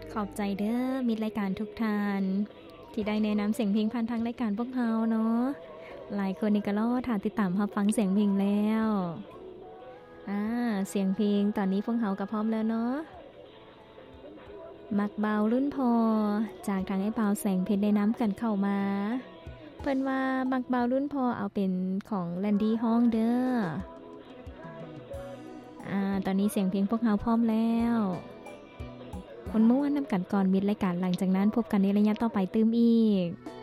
ขอบใจเด้อมิตรรายการทุกท่านที่ได้แนะนำเสียงเพลงผ่านทางรายการพวกเราเนาะหลายคนนี่ก็รอท่าติดตามรับฟังเสียงเพลงแล้วเสียงเพลงตอนนี้พวกเราก็พร้อมแล้วเนาะมักเบารุ่นพอจากทางไอ้เบาแสงเพชรได้น้ำกันเข้ามาเพิ่นว่ามักเบารุ่นพอเอาเป็นของแลนดี้ห้องเด้อตอนนี้เสียงเพลงพวกเราพร้อมแล้วคนม้วนนำกันก่อนมิดรายการหลังจากนั้นพบกันในระยะต่อไปตื้มอีก